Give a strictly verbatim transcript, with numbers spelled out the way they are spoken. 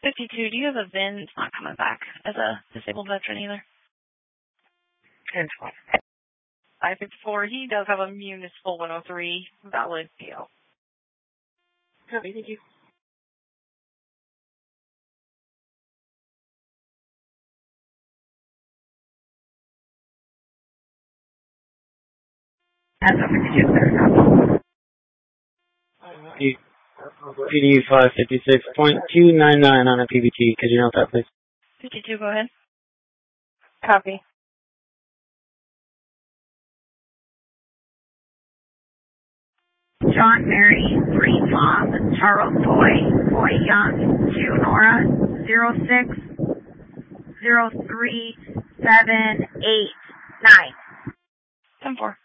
fifty-two, do you have a V I N? It's not coming back as a disabled veteran either. ten twelve. five fifty-four, he does have a municipal one oh three valid P O. Copy, thank you. That's over to you, sir. P D five fifty-six point two nine nine on a P B T. Could you note that, please? fifty-two, go ahead. Copy. John Mary, Green Mom, Charles Boy, Boy Young, June Nora, zero six zero three seven eight nine. ten four.